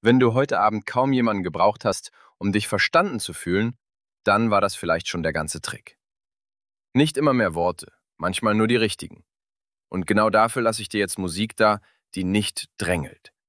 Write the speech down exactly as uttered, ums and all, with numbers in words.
Wenn du heute Abend kaum jemanden gebraucht hast, um dich verstanden zu fühlen, dann war das vielleicht schon der ganze Trick. Nicht immer mehr Worte, manchmal nur die richtigen. Und genau dafür lasse ich dir jetzt Musik da, die nicht drängelt.